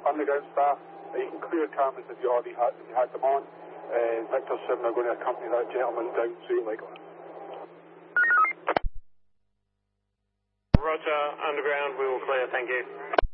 underground staff. You can clear cameras if you had them on. Victor 7 are going to accompany that gentleman down to Legoland. Roger, underground, we will clear, thank you.